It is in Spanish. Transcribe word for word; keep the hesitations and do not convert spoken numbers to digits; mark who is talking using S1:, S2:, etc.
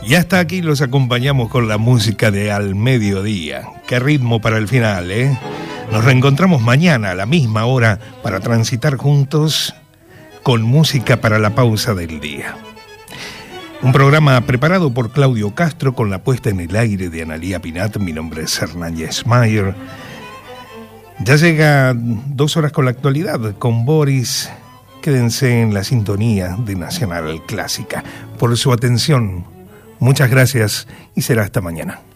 S1: Y hasta aquí los acompañamos con la música de Al Mediodía. Qué ritmo para el final, ¿eh? Nos reencontramos mañana a la misma hora para transitar juntos con música para la pausa del día. Un programa preparado por Claudio Castro con la puesta en el aire de Analía Pinat. Mi nombre es Hernán Yesmayer. Ya llega dos horas con la actualidad con Boris. Quédense en la sintonía de Nacional Clásica. Por su atención, muchas gracias y será hasta mañana.